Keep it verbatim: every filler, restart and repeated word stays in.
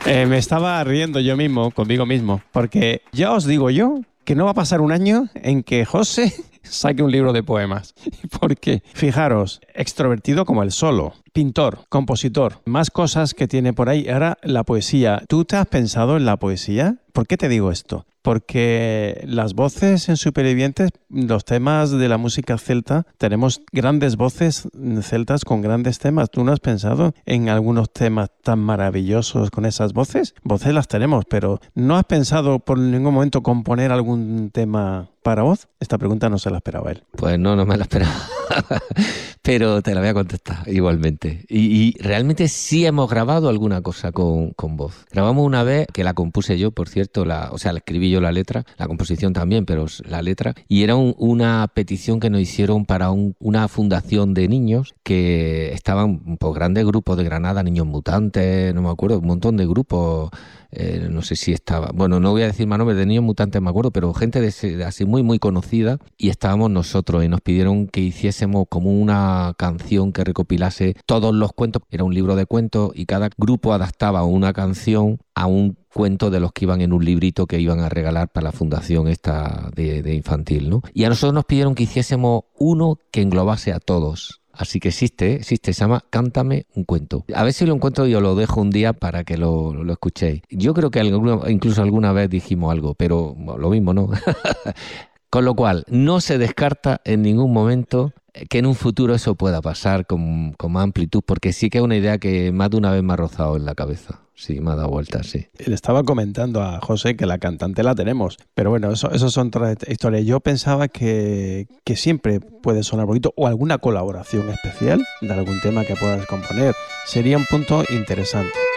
Eh, me estaba riendo yo mismo, conmigo mismo, porque ya os digo yo que no va a pasar un año en que José saque un libro de poemas. Porque, fijaros, extrovertido como el solo, pintor, compositor, más cosas que tiene por ahí. Ahora, la poesía. ¿Tú te has pensado en la poesía? ¿Por qué te digo esto? Porque las voces en Supervivientes, los temas de la música celta, tenemos grandes voces celtas con grandes temas. ¿Tú no has pensado en algunos temas tan maravillosos con esas voces? Voces las tenemos, pero ¿no has pensado por ningún momento componer algún tema para voz? Esta pregunta no se la esperaba él. Pues no, no me la esperaba. Pero te la voy a contestar igualmente. Y, y realmente sí hemos grabado alguna cosa con, con voz. Grabamos una vez, que la compuse yo, por cierto, la, o sea, la escribí yo la letra, la composición también, pero la letra. Y era un, una petición que nos hicieron para un, una fundación de niños que estaban, pues, grandes grupos de Granada, Niños Mutantes, no me acuerdo, un montón de grupos. Eh, no sé si estaba, bueno, no voy a decir más nombres de Niños Mutantes, me acuerdo, pero gente de ese, así muy muy conocida, y estábamos nosotros y nos pidieron que hiciésemos como una canción que recopilase todos los cuentos. Era un libro de cuentos y cada grupo adaptaba una canción a un cuento de los que iban en un librito que iban a regalar para la fundación esta de, de infantil, ¿no? Y a nosotros nos pidieron que hiciésemos uno que englobase a todos. Así que existe, existe, se llama Cántame un cuento. A ver si lo encuentro y os lo dejo un día para que lo, lo escuchéis. Yo creo que alguna, incluso alguna vez dijimos algo, pero bueno, lo mismo, ¿no? Con lo cual, no se descarta en ningún momento que en un futuro eso pueda pasar con, con más amplitud, porque sí que es una idea que más de una vez me ha rozado en la cabeza. Sí, me ha dado vueltas, sí. Le estaba comentando a José que la cantante la tenemos, pero bueno, eso, eso son otras historias. Yo pensaba que, que siempre puede sonar bonito, o alguna colaboración especial de algún tema que puedas componer. Sería un punto interesante.